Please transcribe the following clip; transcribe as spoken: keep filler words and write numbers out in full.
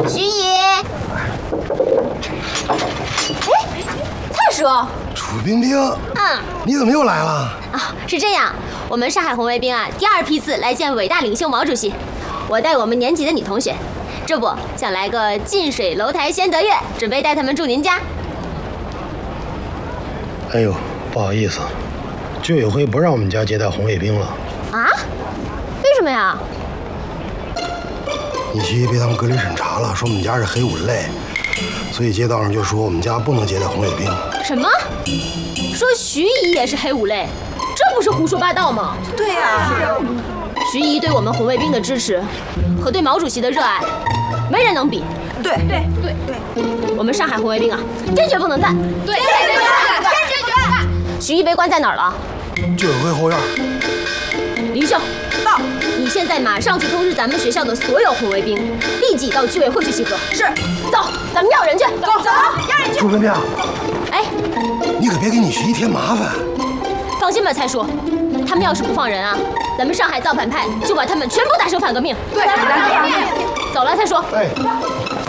徐姨，哎，蔡叔， 楚冰冰， 嗯， 你怎么又来了？ 啊，是这样，我们上海红卫兵啊，第二批次来见伟大领袖毛主席，我带我们年级的女同学，这不想来个近水楼台先得月，准备带他们住您家。 哎呦，不好意思，居委会不让我们家接待红卫兵了。 啊？为什么呀？ 你徐姨被他们隔离审查了，说我们家是黑五类，所以街道上就说我们家不能接待红卫兵。 什么？说徐姨也是黑五类，这不是胡说八道吗？ 对呀、啊， 徐姨对我们红卫兵的支持和对毛主席的热爱，没人能比。 对对对对， 我们上海红卫兵啊，坚决不能干。 对，坚决不能干，坚决不能干。 徐姨被关在哪儿了？ 居委会后院。 林秀， 到。 你现在马上去通知咱们学校的所有红卫兵，立即到居委会去集合。 是。 走，咱们要人去。 走走，要人去。 楚冰冰， 哎， 你可别给你徐姨添麻烦。 放心吧，蔡叔，他们要是不放人啊，咱们上海造反派就把他们全部打成反革命。 对，反革命。 走了，蔡叔。 哎。